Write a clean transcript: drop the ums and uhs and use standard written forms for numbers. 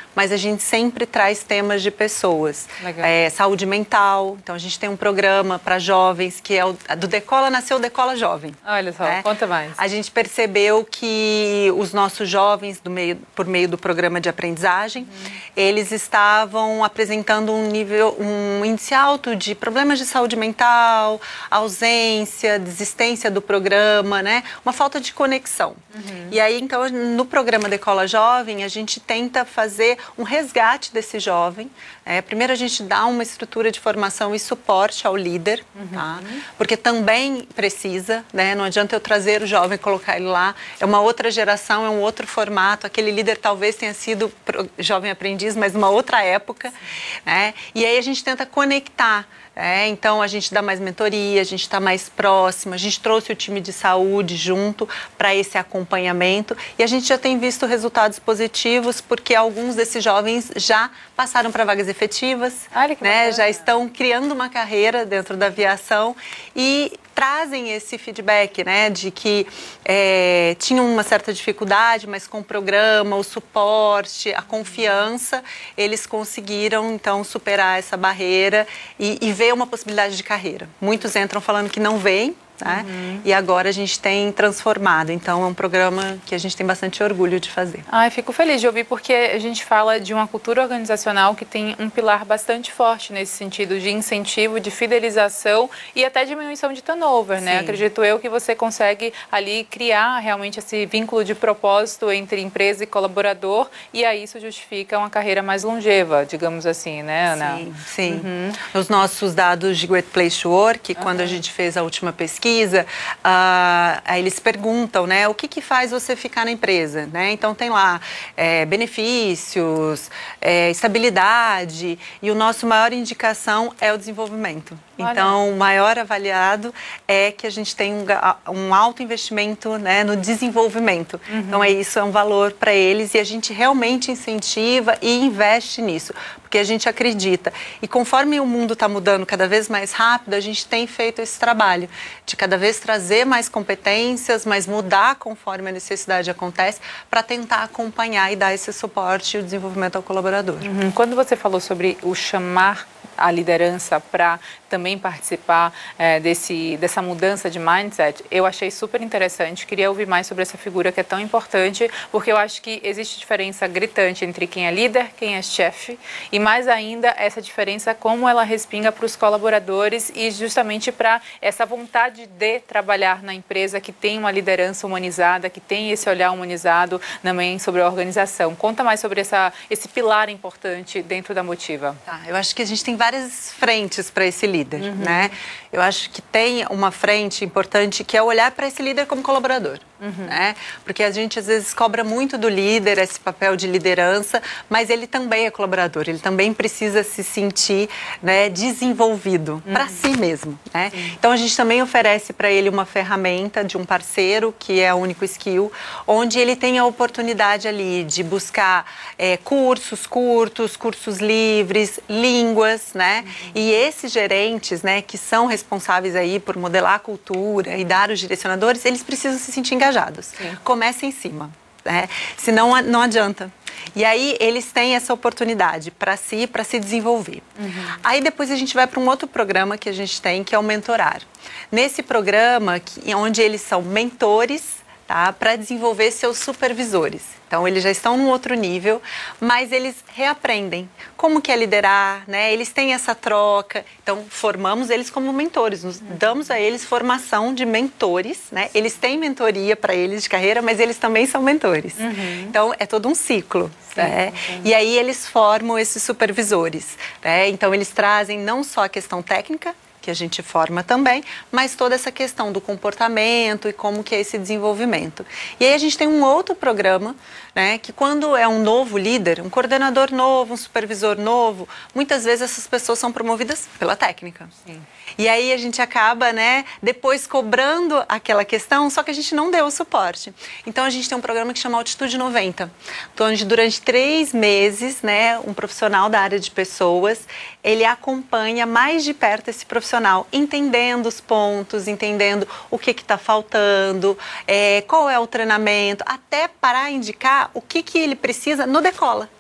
mas a gente sempre traz temas de pessoas. Saúde mental, então a gente tem um programa para jovens que é do Decola Nasceu, Decola Jovem. Olha só, conta mais. A gente percebeu que os nossos jovens, por meio do programa de aprendizagem, eles estavam apresentando um índice alto de problemas de saúde mental, ausência, desistência do programa, né? Uma falta de conexão. E aí, então, no programa Decola Jovem, a gente tenta fazer um resgate desse jovem. Primeiro, a gente dá uma estrutura de formação e suporte ao líder, tá? Porque também precisa, né? Não adianta eu trazer o jovem e colocar ele lá. É uma outra geração, é um outro formato. Aquele líder talvez tenha sido jovem aprendiz, mas numa outra época, né? E aí a gente tenta conectar. Então, a gente dá mais mentoria, a gente está mais próximo, a gente trouxe o time de saúde junto para esse acompanhamento e a gente já tem visto resultados positivos porque alguns desses jovens já passaram para vagas efetivas, né? Já estão criando uma carreira dentro da aviação e trazem esse feedback, né, de que tinham uma certa dificuldade, mas com o programa, o suporte, a confiança, eles conseguiram, então, superar essa barreira e ver uma possibilidade de carreira. Muitos entram falando que não veem, né? E agora a gente tem transformado, então é um programa que a gente tem bastante orgulho de fazer. Fico feliz de ouvir porque a gente fala de uma cultura organizacional que tem um pilar bastante forte nesse sentido de incentivo, de fidelização e até diminuição de turnover, né? Acredito eu que você consegue ali criar realmente esse vínculo de propósito entre empresa e colaborador e aí isso justifica uma carreira mais longeva, digamos assim, né, Ana? Sim. Os nossos dados de Great Place to Work, quando a gente fez a última pesquisa, aí eles perguntam, né, o que faz você ficar na empresa, né? Então tem lá benefícios, estabilidade e o nosso maior indicação é o desenvolvimento. Então, o maior avaliado é que a gente tem um alto investimento, né, no desenvolvimento. Então, isso é um valor para eles e a gente realmente incentiva e investe nisso, porque a gente acredita. E conforme o mundo está mudando cada vez mais rápido, a gente tem feito esse trabalho de cada vez trazer mais competências, mas mudar conforme a necessidade acontece, para tentar acompanhar e dar esse suporte e o desenvolvimento ao colaborador. Quando você falou sobre o chamar a liderança para também participar dessa mudança de mindset, eu achei super interessante, queria ouvir mais sobre essa figura que é tão importante, porque eu acho que existe diferença gritante entre quem é líder, quem é chefe, e mais ainda essa diferença como ela respinga para os colaboradores e justamente para essa vontade de trabalhar na empresa que tem uma liderança humanizada, que tem esse olhar humanizado também sobre a organização. Conta mais sobre esse pilar importante dentro da Motiva. Eu acho que a gente tem várias frentes para esse líder, né? Eu acho que tem uma frente importante que é olhar para esse líder como colaborador, né? Porque a gente às vezes cobra muito do líder esse papel de liderança, mas ele também é colaborador, ele também precisa se sentir, né, desenvolvido para si mesmo, né? Então a gente também oferece para ele uma ferramenta de um parceiro que é a Único Skill, onde ele tem a oportunidade ali de buscar cursos curtos, cursos livres, línguas, né? E esses gerentes, né, que são responsáveis aí por modelar a cultura e dar os direcionadores, eles precisam se sentir engajados. Começa em cima, né? Senão não adianta. E aí eles têm essa oportunidade para se desenvolver. Aí depois a gente vai para um outro programa que a gente tem, que é o Mentorar. Nesse programa, onde eles são mentores, tá, para desenvolver seus supervisores. Então, eles já estão num outro nível, mas eles reaprendem como que é liderar, né? Eles têm essa troca, então formamos eles como mentores, damos a eles formação de mentores, né? Eles têm mentoria para eles de carreira, mas eles também são mentores. Então, é todo um ciclo, né? E aí eles formam esses supervisores, né? Então, eles trazem não só a questão técnica, que a gente forma também, mas toda essa questão do comportamento e como que é esse desenvolvimento. E aí a gente tem um outro programa, né, que quando é um novo líder, um coordenador novo, um supervisor novo, muitas vezes essas pessoas são promovidas pela técnica. E aí a gente acaba, né, depois cobrando aquela questão, só que a gente não deu o suporte. Então a gente tem um programa que chama Altitude 90, onde durante 3 meses, né, um profissional da área de pessoas, ele acompanha mais de perto esse profissional, entendendo os pontos, entendendo o que está faltando, qual é o treinamento, até para indicar o que ele precisa no Decola.